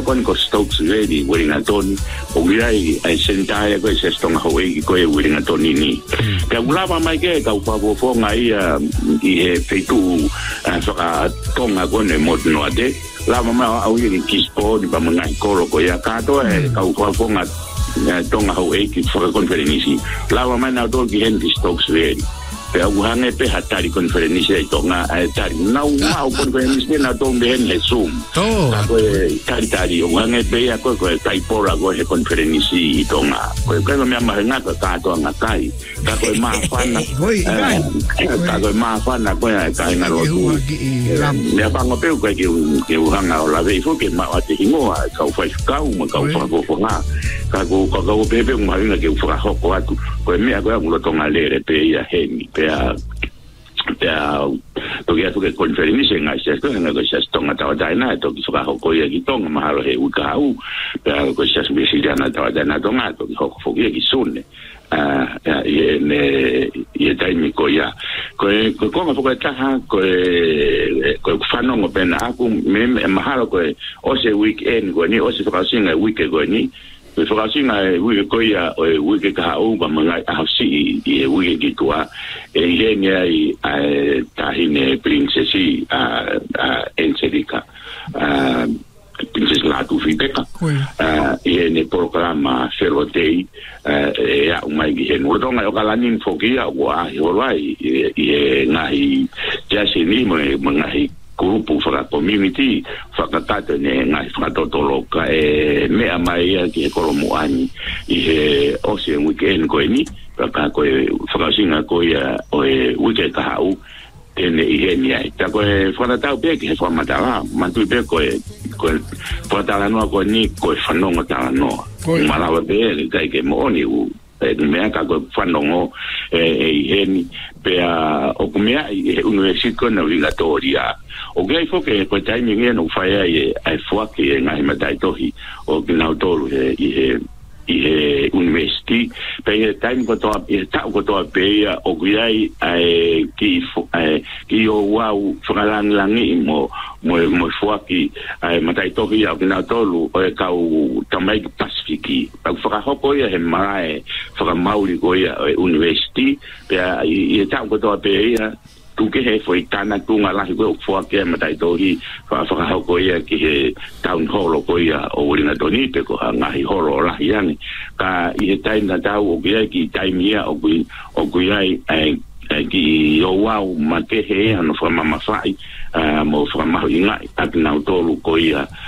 kon ko Stokes Valley Wellington o giai ai sentai ko se stonga ho e ko Wellington ni ka ulava mai ke ka upo fo ngai i he feitu fa tonga kon mo no ade la mama au ni kispo di ba mangai ko ko ya ka to e ka upo fo nga tonga ho e ki fo conference la mama na do ki hen Stokes Valley pe uhange pe hatari conference e tonga tari na au conference na to ben le zoom ko tari uhange pe ya ko tai pora ko he conference i tonga ko me ma nga ka to nga kai ka ko ma fana ka ma fana ko ya ka nga lo tu le pa ngo pe ko ki uhanga la ve fo ke ma ate hingo ka fa ka u ma ka fa ko nga ka ko pe ma nga ke fa ho ko atu ko me ko ngo tonga le pe ya hemi to ya to ke conference nga sia ko nga ko sia tonga ta dai to ki fa ko ya ki tonga mahalo he u ka u ko sia spesi dana ta dana tonga to ko fo ki sunne ye dai mi ko ya ko ma fo ka ha ko fa no mo pena ku me mahalo ko o se weekend ko ni o se fa singa weekend ko ni Fakasinga ko ya wiki ka u ba mga hasi i wiki kitwa yenya i tahine princesi Enselika princess Latu Fiteka ne programa Ferrotei ya umai gi no tonga o kalanin fokia wa holai ngai jasi ni mga grupo fra community fakata ne ngai fatotolo ka me amai ki kolomo ani i ose weekend ko ni ka ko fakasinga ko ya o weekend ka hau ene i ni ai ta ko fatata pe ki fa matala mantu pe ko fatala no ko ni ko fanonga ta no mala be kai ke mo ni u me ka ko fanongo ni pe o kumia university na obligatoria o gai fo ke ko tai mi no fai ai fo ke ngai matai tohi o que na tolu i university pe tai ko to pe o gai ai ki o wau fralang langi mo fo ki ai matai tohi o que na tolu o ka u tamai pasifiki pa fa ho ko he mai fa mauli ko university pe i ta ko to pe tu ke he foi tana tunga la ko fo ke matai tohi fa ho ko ki he town hall ko o wina doni pe ko nga hi holo la yani ka i tai na tau o ki tai mia o ai ki o wau ma ke he ano fa mama fai mo fa ma inga at na tolu ko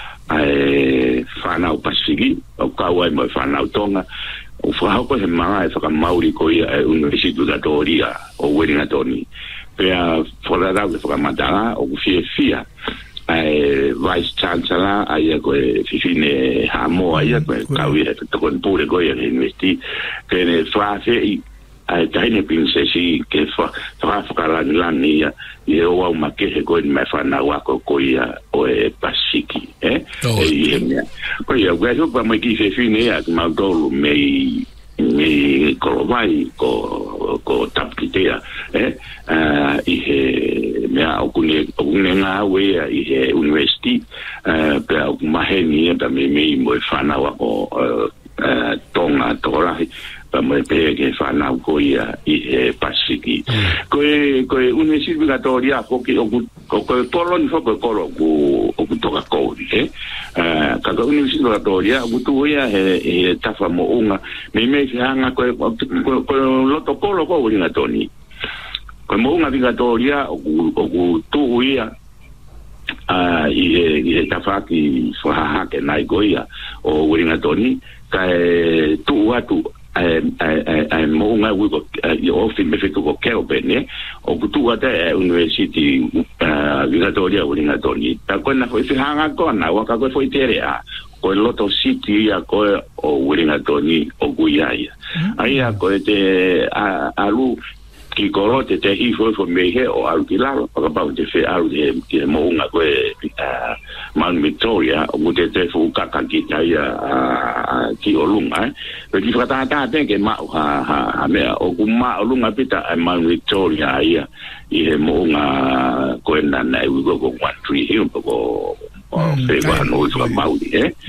fa na o pasifiki o ka wa mo fa na tonga o fa ho ko he ma fa mauri ko university obligatoria o wina doni pea fora da que matara o fia vice chancellor aí ko fifine hamo aí ko kawi to kon pure ko investi que ne fase ai taine princesi que fa kala lani e o wa make ko me fa na wa ko ia o pasiki ko ia gwa ba mai ki fifine ya ma dolo me kolovai ko tapkitea i he mea okune nga we i he university pe ok maheni pa me mo fana wa ko tonga torahi pa mo pe ke fana ko ia i he pasiki ko university obligatoria ko polon fo ko o toka ko ka university obligatoria butu ia he tafa mo unga me hanga ko loto polo ko ringa toni ko mo unga obligatoria o tu ia i tafa ki fo ha ke nai goia o ringa toni ka tu atu mo nga wi ko o fi me fito ko kero bene o kutu ata university obligatoria o ringa toni ta ko na foi hanga ko na wa ka ko foi tere ko loto city ya ko o ringa toni o guiaia ai ko te alu ki korote te hi foi me he o alu kilalo pa ba te fe alu de mo nga ko man Victoria o te fu ka ki ya ki olunga pe ki fata ta ke ma ha me o kuma olunga pita man Victoria ia i mo nga ko na na wi go 1 3 hill ko pe ba no so maudi